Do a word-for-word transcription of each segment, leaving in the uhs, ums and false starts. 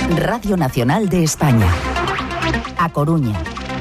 Radio Nacional de España. A Coruña.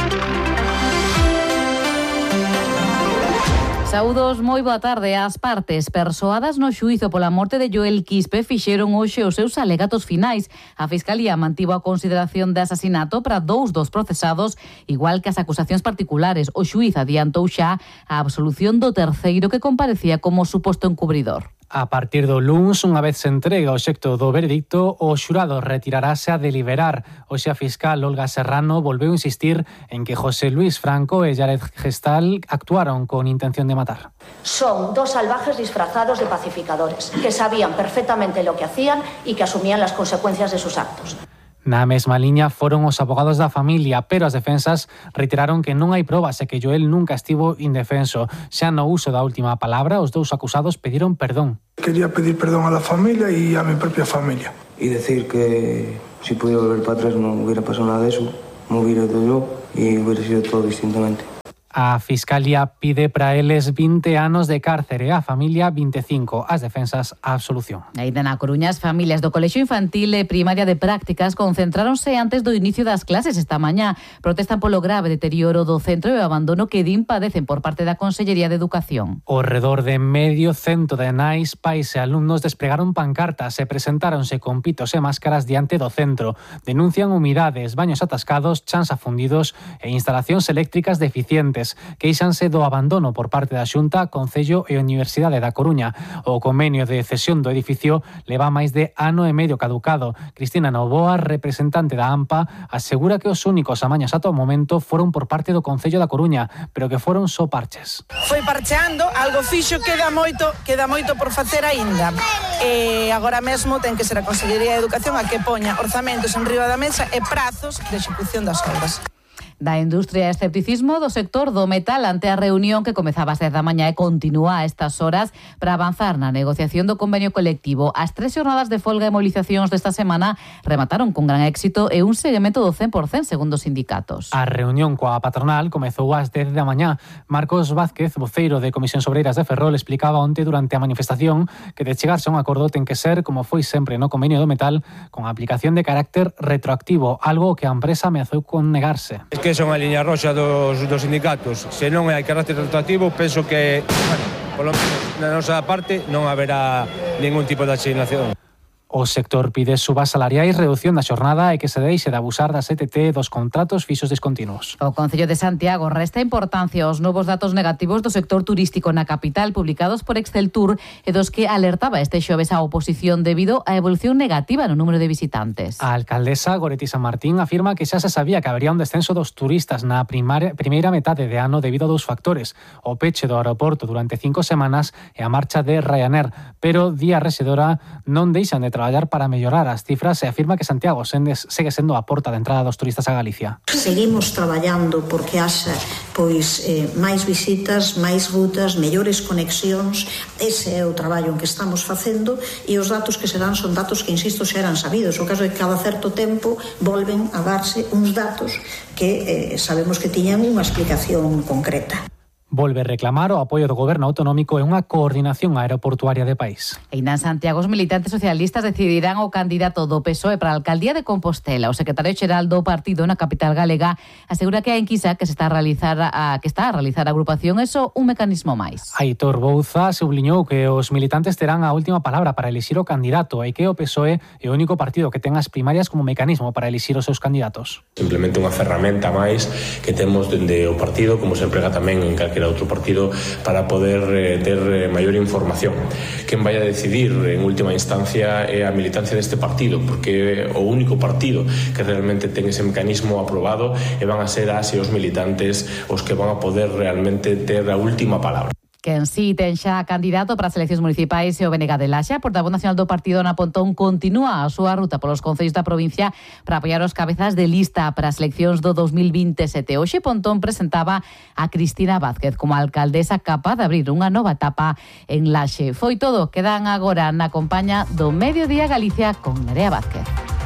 Saúdos, moi boa tarde. As partes persoadas no xuízo pola morte de Joel Quispe fixeron hoxe os seus alegatos finais. A Fiscalía mantivo a consideración de asasinato para dous dos procesados, igual que as acusacións particulares. O xuíz adiantou xa a absolución do terceiro que comparecía como suposto encubridor. A partir do luns, unha vez se entrega o xecto do veredicto, o xurado retirarase a deliberar. Hoxe a fiscal Olga Serrano volveu insistir en que José Luis Franco e Jared Gestal actuaron con intención de matar. Son dos salvajes disfrazados de pacificadores, que sabían perfectamente lo que hacían y que asumían las consecuencias de sus actos. Na mesma liña foron os abogados da familia, pero as defensas reiteraron que non hai probas e que Joel nunca estivo indefenso. Xa no uso da última palabra, os dous acusados pediron perdón. Quería pedir perdón a la familia y a mi propia familia. Y decir que si pudiera volver para atrás no hubiera pasado nada de eso, no hubiera ido yo y hubiera sido todo distintamente. A Fiscalía pide para eles vinte anos de cárcere, a familia vinte e cinco, as defensas a absolución. Ainda na Coruña, as familias do Colexio Infantil e Primaria de Prácticas concentráronse antes do inicio das clases esta mañá. Protestan polo grave deterioro do centro e o abandono que din padecen por parte da Consellería de Educación. Ao redor de medio cento de nais, pais e alumnos despregaron pancartas e presentáronse con pitos e máscaras diante do centro. Denuncian humidades, baños atascados, chans afundidos e instalacións eléctricas deficientes. Queixanse do abandono por parte da Xunta, Concello e Universidade da Coruña. O convenio de cesión do edificio leva máis de ano e medio caducado. Cristina Novoa, representante da AMPA, asegura que os únicos amaños ata o momento foron por parte do Concello da Coruña, pero que foron só parches. Foi parcheando, algo fixo, queda moito, queda moito por facer aínda. E agora mesmo ten que ser a Consellería de Educación a que poña orzamentos en riba da mesa e prazos de execución das obras. Da industria e escepticismo do sector do metal ante a reunión que comezaba ás dez da mañá e continúa a estas horas para avanzar na negociación do convenio colectivo. As tres xornadas de folga e movilizacións desta semana remataron con gran éxito e un seguimento do cen por cento segundo os sindicatos. A reunión coa patronal comezou ás dez da mañá. Marcos Vázquez, voceiro de Comisións Obreiras de Ferrol, explicaba onte durante a manifestación que de chegarse a un acordo ten que ser, como foi sempre no convenio do metal, con aplicación de carácter retroactivo, algo que a empresa ameazou con negarse. Es que son a liña roxa dos, dos sindicatos. Se non hai carácter retroactivo, penso que, bueno, polo menos na nosa parte non haberá ningún tipo de asignación. O sector pide subas salariais, reducción da xornada e que se deixe de abusar da C T T dos contratos fixos discontinuos. O Concello de Santiago resta importancia aos novos datos negativos do sector turístico na capital publicados por Exceltur e dos que alertaba este xoves a oposición debido á evolución negativa no número de visitantes. A alcaldesa Goretti San Martín afirma que xa se sabía que habería un descenso dos turistas na primaria, primeira metade de ano debido a dous factores: o peche do aeroporto durante cinco semanas e a marcha de Ryanair, pero Día Rexedora non deixan de traballar para mellorar as cifras e afirma que Santiago segue sendo a porta de entrada dos turistas a Galicia. Seguimos traballando porque haxa pois eh, máis visitas, máis rutas, mellores conexións. Ese é o traballo en que estamos facendo e os datos que se dan son datos que, insisto, xa eran sabidos. O caso é que cada certo tempo volven a darse uns datos que eh, sabemos que tiñan unha explicación concreta. Volve reclamar o apoio do goberno autonómico e unha coordinación aeroportuaria de país. E en Santiago os militantes socialistas decidirán o candidato do P S O E para a alcaldía de Compostela. O secretario xeral do partido na capital galega asegura que a enquisa que se está a realizar a que está a realizar a agrupación é só un mecanismo máis. Aitor Bouza subliñou que os militantes terán a última palabra para elixir o candidato e que o P S O E é o único partido que ten as primarias como mecanismo para elixir os seus candidatos. Simplemente unha ferramenta máis que temos dende o partido, como se emprega tamén en calquera outro partido, para poder eh, ter eh, maior información. Quen vai a decidir en última instancia é a militancia deste partido, porque é o único partido que realmente ten ese mecanismo aprobado e van a ser as e os militantes os que van a poder realmente ter a última palabra. Que en sí ten xa candidato para as eleccións municipais e o B N G de Laxa. Portavoz nacional do partido Ana Pontón continúa a súa ruta polos concellos da provincia para apoiar os cabezas de lista para as eleccións do dos mil vinte e sete. Hoxe Pontón presentaba a Cristina Vázquez como alcaldesa capaz de abrir unha nova etapa en Laxe. Foi todo, quedan agora na compaña do Mediodía Galicia con Nerea Vázquez.